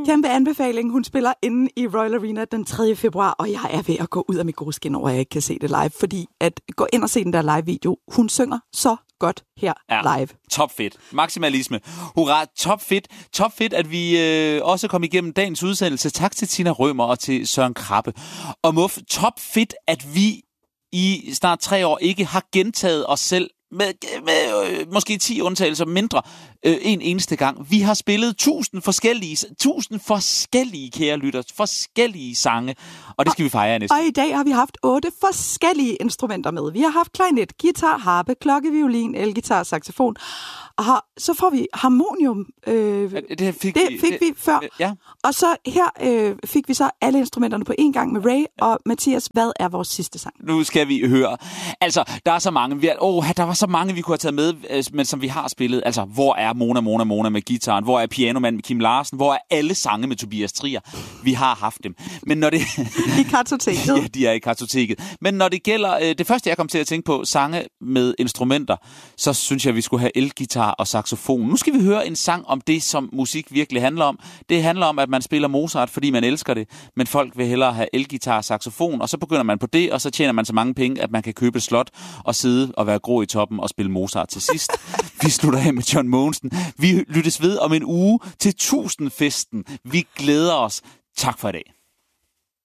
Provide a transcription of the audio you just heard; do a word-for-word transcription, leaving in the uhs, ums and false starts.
Kæmpe anbefaling. Hun spiller inde i Royal Arena den tredje februar, og jeg er ved at gå ud af mit gode skin over, at jeg ikke kan se det live, fordi at gå ind og se den der live-video. Hun synger så godt her ja, live. Top fedt. Maksimalisme. Hurra, top fedt. Top fedt, at vi øh, også kom igennem dagens udsendelse. Tak til Tina Rømer og til Søren Krabbe. Og Muff, top fedt, at vi i snart tre år ikke har gentaget os selv med, med øh, måske ti undtagelser mindre øh, en eneste gang. Vi har spillet tusind forskellige, tusind forskellige, kære lytter, forskellige sange, og det skal og, vi fejre næste. Og i dag har vi haft otte forskellige instrumenter med. Vi har haft klarinet, guitar, harpe, klokke, violin, elgitar, saxofon. Og så får vi harmonium. Øh, det fik, det vi, fik det, vi før. Ja. Og så her øh, fik vi så alle instrumenterne på en gang med Ray og Mathias. Hvad er vores sidste sang? Nu skal vi høre. Altså, der er så mange. Vi er, åh, der var så mange, vi kunne have taget med, men som vi har spillet. Altså, hvor er Mona, Mona, Mona med guitaren? Hvor er Pianomand med Kim Larsen? Hvor er alle sange med Tobias Trier? Vi har haft dem. Men når det... I kartoteket. Ja, de er i kartoteket. Men når det gælder... Øh, det første, jeg kom til at tænke på, sange med instrumenter, så synes jeg, vi skulle have elgitar og saxofon. Nu skal vi høre en sang om det, som musik virkelig handler om. Det handler om, at man spiller Mozart, fordi man elsker det, men folk vil hellere have elgitar og saxofon, og så begynder man på det, og så tjener man så mange penge, at man kan købe et slot og sidde og være grå i toppen og spille Mozart til sidst. Vi slutter af med John Mogensen. Vi lyttes ved om en uge til tusindfesten. Vi glæder os. Tak for i dag.